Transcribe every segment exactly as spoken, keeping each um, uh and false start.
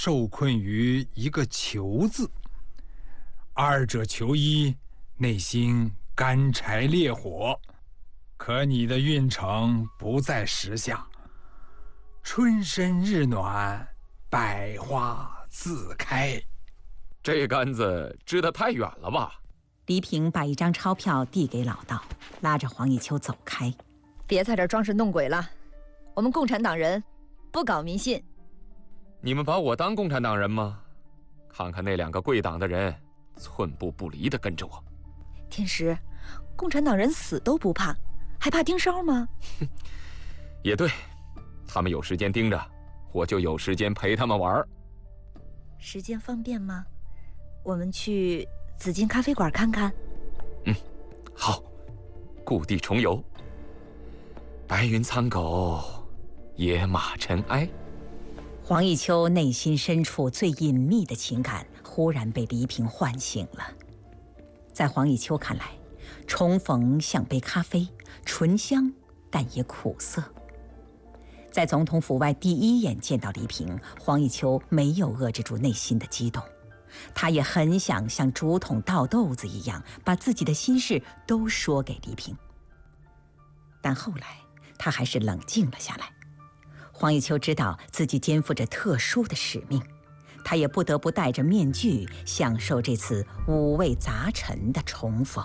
受困于一个求字，二者求一，内心干柴烈火，可你的运程不在时下，春深日暖，百花自开。 这杆子支得太远了吧？ 黎平把一张钞票递给老道，拉着黄一秋走开。 别在这儿装神弄鬼了，我们共产党人不搞迷信。 你们把我当共产党人吗？看看那两个贵党的人，寸步不离地跟着我。 天石，共产党人死都不怕，还怕盯梢吗？ 也对，他们有时间盯着，我就有时间陪他们玩。 时间方便吗？我们去紫金咖啡馆看看。 嗯，好，故地重游。白云苍狗，野马尘埃。 黄一秋内心深处最隐秘的情感忽然被黎平唤醒了。在黄一秋看来，重逢像杯咖啡，醇香但也苦涩。在总统府外第一眼见到黎平，黄一秋没有遏制住内心的激动，他也很想像竹筒倒豆子一样，把自己的心事都说给黎平。但后来他还是冷静了下来。黄一秋知道自己肩负着特殊的使命，他也不得不戴着面具享受这次五味杂陈的重逢。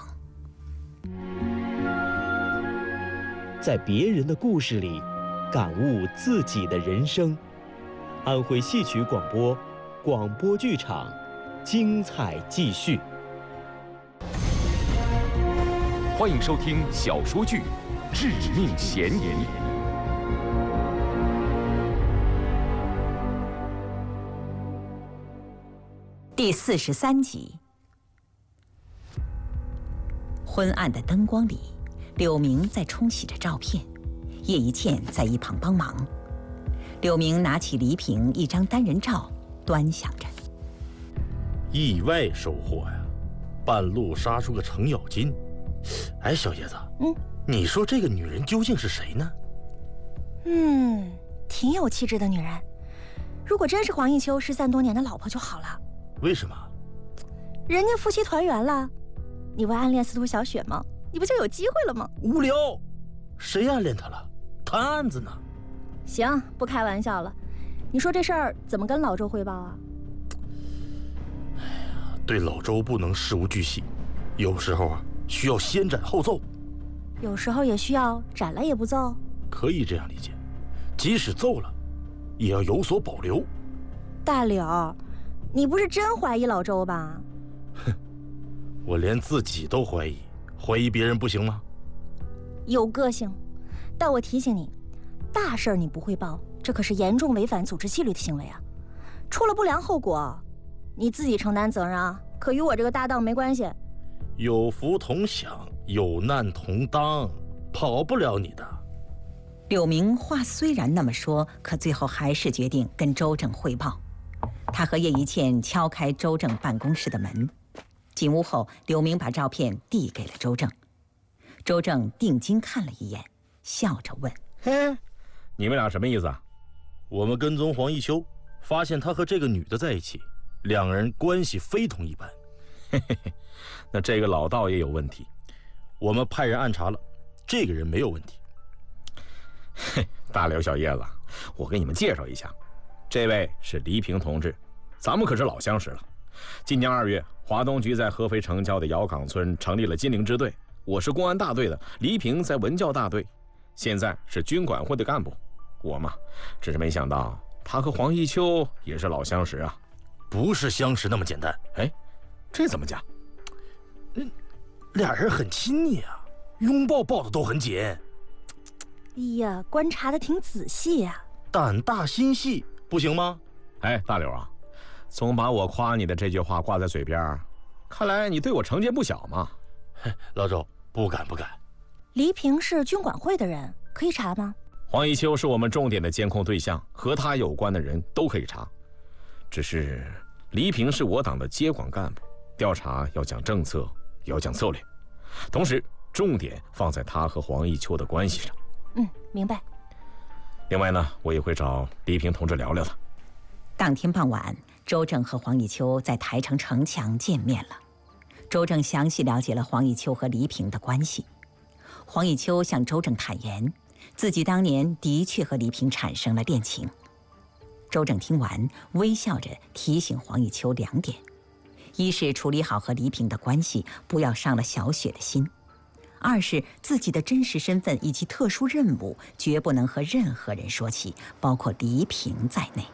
在别人的故事里感悟自己的人生。安徽戏曲广播，广播剧场，精彩继续。 欢迎收听小说剧《致命嫌疑》。 第四十三集。昏暗的灯光里，柳明在冲洗着照片，叶一茜在一旁帮忙。柳明拿起黎平一张单人照，端详着。 意外收获呀，半路杀出个程咬金。哎，小叶子， 嗯， 你说这个女人究竟是谁呢？ 嗯，挺有气质的女人。如果真是黄一秋失散多年的老婆就好了。 为什么？ 人家夫妻团圆了，你不暗恋司徒小雪吗？你不就有机会了吗？ 无聊，谁暗恋她了？谈案子呢。 行，不开玩笑了。你说这事儿怎么跟老周汇报啊？ 哎呀，对老周不能事无巨细，有时候啊需要先斩后奏， 有时候也需要斩了也不奏。 可以这样理解，即使奏了，也要有所保留。 大柳，你不是真怀疑老周吧？ 哼，我连自己都怀疑，怀疑别人不行吗？ 有个性，但我提醒你，大事儿你不汇报，这可是严重违反组织纪律的行为啊！出了不良后果，你自己承担责任啊，可与我这个搭档没关系。 有福同享，有难同当，跑不了你的。 柳明话虽然那么说，可最后还是决定跟周正汇报。他和叶一茜敲开周正办公室的门，进屋后，柳明把照片递给了周正。周正定睛看了一眼，笑着问：“ 嘿，你们俩什么意思啊？” 我们跟踪黄一秋，发现他和这个女的在一起，两人关系非同一般。 嘿嘿嘿，那这个老道也有问题。 我们派人暗查了，这个人没有问题。 嘿，大刘小叶子，我给你们介绍一下，这位是黎平同志，咱们可是老相识了。今年二月，华东局在合肥城郊的窑岗村成立了金陵支队，我是公安大队的，黎平在文教大队，现在是军管会的干部。我嘛，只是没想到他和黄一秋也是老相识啊。 不是相识那么简单。 哎，这怎么讲？ 嗯，俩人很亲昵啊，拥抱抱的都很紧。 哎呀，观察的挺仔细呀、啊。 胆大心细，不行吗？ 哎，大刘啊，总把我夸你的这句话挂在嘴边，看来你对我成见不小嘛。 老周，不敢不敢。 黎平是军管会的人，可以查吗？ 黄一秋是我们重点的监控对象，和他有关的人都可以查。只是黎平是我党的接管干部，调查要讲政策，要讲策略，同时重点放在他和黄一秋的关系上。 嗯，明白。 另外呢，我也会找黎平同志聊聊的。 当天傍晚，周正和黄以秋在台城城墙见面了。周正详细了解了黄以秋和黎平的关系。黄以秋向周正坦言，自己当年的确和黎平产生了恋情。周正听完，微笑着提醒黄以秋两点：一是处理好和黎平的关系，不要伤了小雪的心；二是自己的真实身份以及特殊任务，绝不能和任何人说起，包括黎平在内。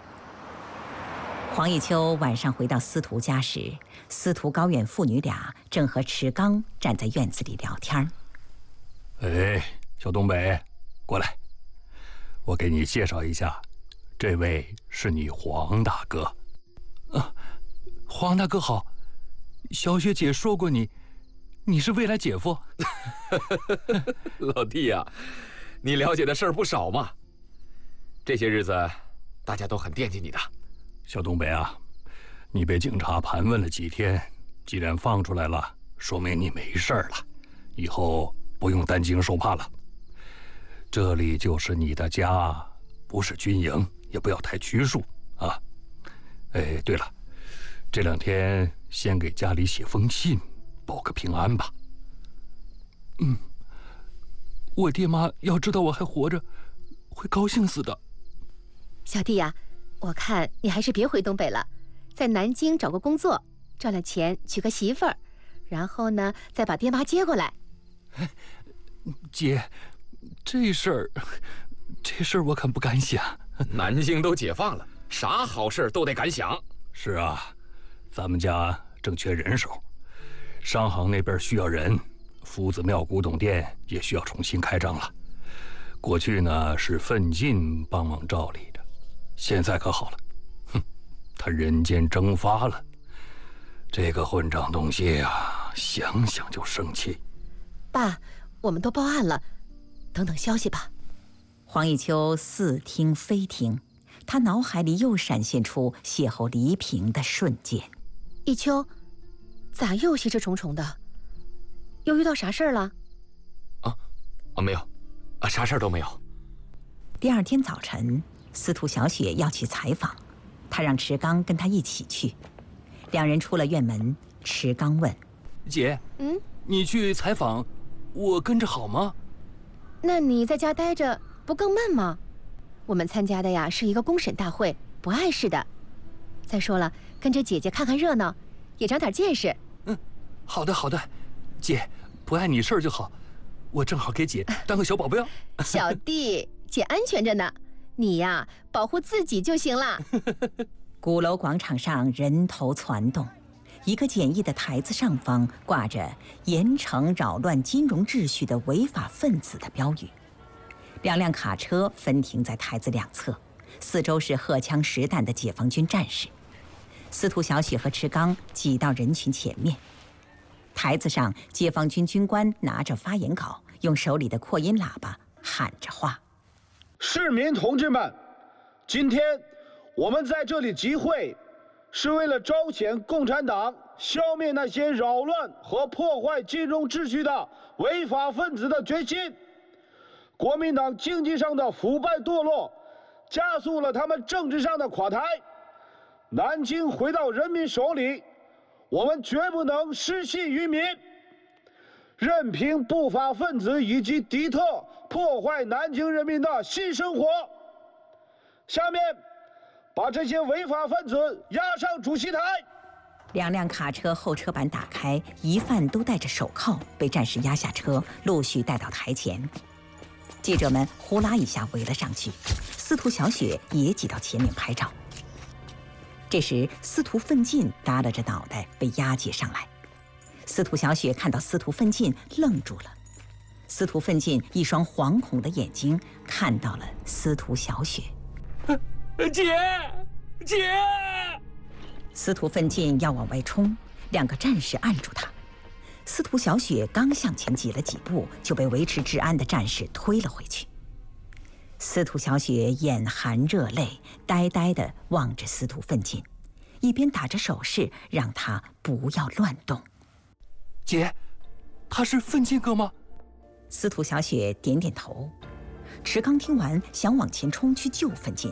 黄以秋晚上回到司徒家时，司徒高远父女俩正和池刚站在院子里聊天。 哎，小东北，过来，我给你介绍一下，这位是你黄大哥。 啊，黄大哥好，小雪姐说过你，你是未来姐夫。 老弟呀、啊，你了解的事儿不少嘛。这些日子，大家都很惦记你的。 小东北啊，你被警察盘问了几天，既然放出来了，说明你没事了，以后不用担惊受怕了。这里就是你的家，不是军营，也不要太拘束啊。哎，对了，这两天先给家里写封信，报个平安吧。 嗯，我爹妈要知道我还活着，会高兴死的。 小弟呀、啊，我看你还是别回东北了，在南京找个工作，赚了钱娶个媳妇儿，然后呢，再把爹妈接过来。 姐，这事儿，这事儿我可不敢想。 南京都解放了，啥好事都得敢想。 是啊，咱们家正缺人手，商行那边需要人，夫子庙古董店也需要重新开张了。过去呢是奋进帮忙照理的，现在可好了，哼，他人间蒸发了。这个混账东西啊，想想就生气。 爸，我们都报案了，等等消息吧。 黄以秋似听非听，他脑海里又闪现出邂逅黎平的瞬间。 以秋，咋又心事重重的？又遇到啥事儿了？ 啊，啊没有，啊啥事儿都没有。 第二天早晨，司徒小雪要去采访，他让池刚跟他一起去。两人出了院门，池刚问：“ 姐， 嗯， 你去采访，我跟着好吗？” 那你在家待着不更闷吗？我们参加的呀是一个公审大会，不碍事的。再说了，跟着姐姐看看热闹，也长点见识。 嗯，好的好的，姐不碍你事儿就好，我正好给姐当个小保镖。 小弟，姐安全着呢，你呀保护自己就行了。 鼓楼广场上人头攒动，一个简易的台子上方挂着“严惩扰乱金融秩序的违法分子”的标语。两辆卡车分停在台子两侧，四周是荷枪实弹的解放军战士。司徒小雪和池刚挤到人群前面。台子上，解放军军官拿着发言稿，用手里的扩音喇叭喊着话：“ 市民同志们，今天我们在这里集会，是为了彰显共产党消灭那些扰乱和破坏金融秩序的违法分子的决心。国民党经济上的腐败堕落，加速了他们政治上的垮台。南京回到人民手里，我们绝不能失信于民，任凭不法分子以及敌特破坏南京人民的新生活。下面把这些违法分子押上主席台。” 两辆卡车后车板打开，疑犯都戴着手铐，被战士押下车，陆续带到台前。记者们呼啦一下围了上去，司徒小雪也挤到前面拍照。这时，司徒奋进耷拉着脑袋被押解上来。司徒小雪看到司徒奋进，愣住了。司徒奋进一双惶恐的眼睛看到了司徒小雪。 姐，姐！ 司徒奋进要往外冲，两个战士按住他。司徒小雪刚向前挤了几步，就被维持治安的战士推了回去。司徒小雪眼含热泪，呆呆地望着司徒奋进，一边打着手势让他不要乱动。 姐，他是奋进哥吗？ 司徒小雪点点头。池刚听完，想往前冲去救奋进，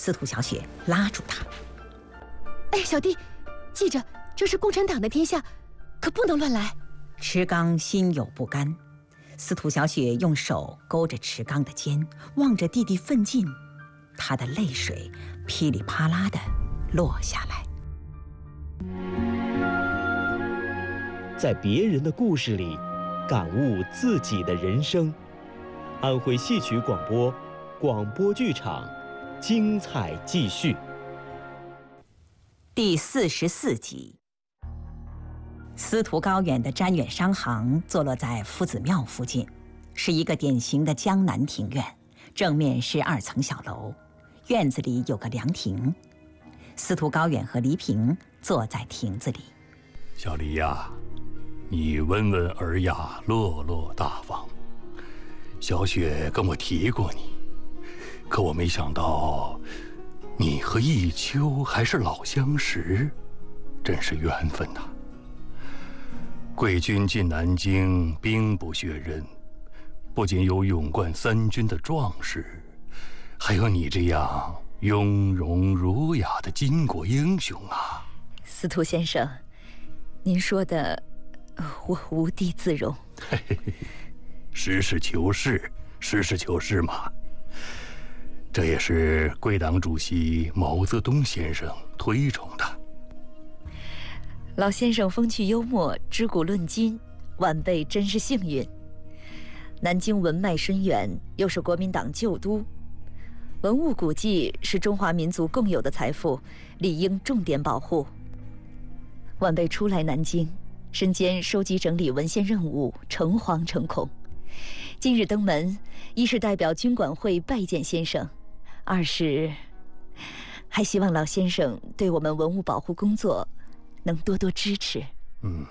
司徒小雪拉住他：“ 哎，小弟，记着，这是共产党的天下，可不能乱来。” 池刚心有不甘，司徒小雪用手勾着池刚的肩，望着弟弟奋进，他的泪水噼里啪啦地落下来。 在别人的故事里，感悟自己的人生。安徽戏曲广播，广播剧场，精彩继续。 第四十四集。司徒高远的瞻远商行坐落在夫子庙附近，是一个典型的江南庭院，正面是二层小楼，院子里有个凉亭。司徒高远和黎平坐在亭子里。 小黎呀，你温文尔雅，落落大方。小雪跟我提过你，可我没想到你和弈秋还是老相识，真是缘分呐。贵军进南京，兵不血刃，不仅有勇冠三军的壮士，还有你这样雍容儒雅的巾帼英雄啊！ 司徒先生，您说的，我无地自容。 嘿嘿嘿，实事求是，实事求是嘛。这也是贵党主席毛泽东先生推崇的。 老先生风趣幽默，知古论今，晚辈真是幸运。南京文脉深远，又是国民党旧都，文物古迹是中华民族共有的财富，理应重点保护。晚辈初来南京，身兼收集整理文献任务，诚惶诚恐。今日登门，一是代表军管会拜见先生，二是还希望老先生对我们文物保护工作能多多支持。 嗯，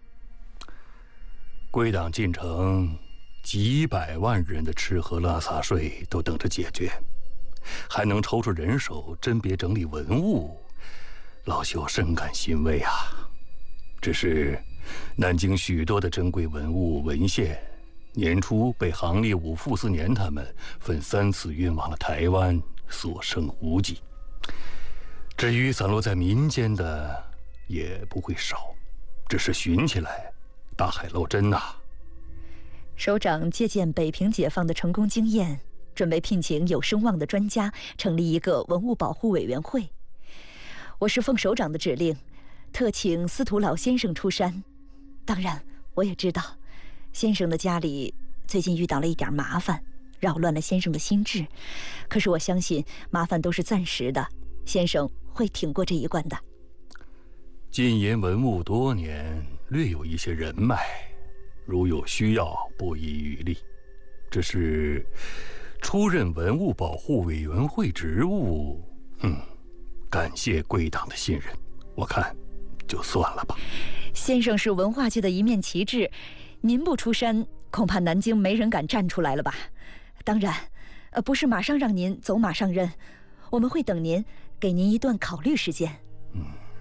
贵党进城，几百万人的吃喝拉撒睡都等着解决，还能抽出人手甄别整理文物，老朽深感欣慰啊。只是南京许多的珍贵文物文献，年初被行列五傅斯年他们分三次运往了台湾，所剩无几。至于散落在民间的，也不会少，只是寻起来大海捞针呐、啊。 首长借鉴北平解放的成功经验，准备聘请有声望的专家，成立一个文物保护委员会。我是奉首长的指令，特请司徒老先生出山。当然，我也知道，先生的家里最近遇到了一点麻烦，扰乱了先生的心智。可是我相信，麻烦都是暂时的，先生会挺过这一关的。 禁研文物多年，略有一些人脉，如有需要，不遗余力。只是出任文物保护委员会职务，嗯，感谢贵党的信任，我看就算了吧。 先生是文化界的一面旗帜，您不出山，恐怕南京没人敢站出来了吧？当然，呃，不是马上让您走马上任，我们会等您，给您一段考虑时间。 嗯。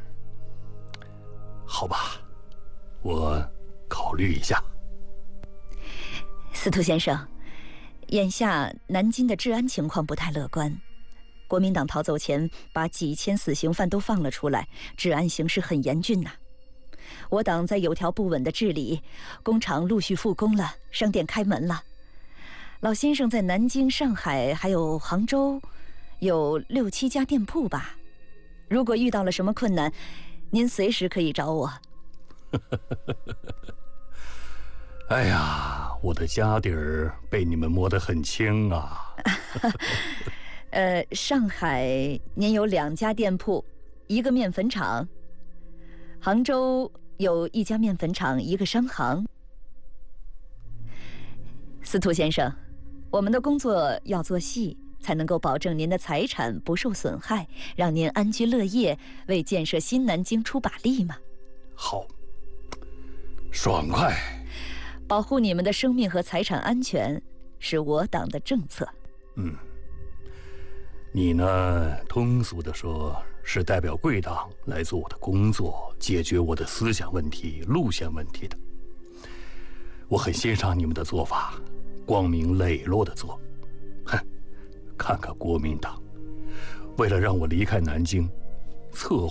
好吧，我考虑一下。 司徒先生，眼下南京的治安情况不太乐观，国民党逃走前把几千死刑犯都放了出来，治安形势很严峻呐、啊。我党在有条不紊的治理，工厂陆续复工了，商店开门了。老先生在南京、上海还有杭州，有六七家店铺吧。如果遇到了什么困难，您随时可以找我。 哎呀，我的家底儿被你们摸得很清啊。 呃，上海您有两家店铺，一个面粉厂；杭州有一家面粉厂，一个商行。司徒先生，我们的工作要做细，才能够保证您的财产不受损害，让您安居乐业，为建设新南京出把力嘛。 好，爽快。 保护你们的生命和财产安全是我党的政策。 嗯，你呢，通俗的说，是代表贵党来做我的工作，解决我的思想问题、路线问题的。我很欣赏你们的做法，光明磊落的做。哼，看看国民党， 为了让我离开南京，策